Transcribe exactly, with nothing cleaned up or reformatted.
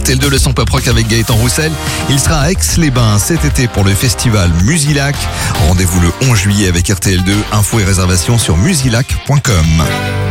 R T L deux, le son pop rock avec Gaëtan Roussel. Il sera à Aix-les-Bains cet été pour le festival Musilac. Rendez-vous le onze juillet avec R T L deux. Infos et réservations sur musilac point com.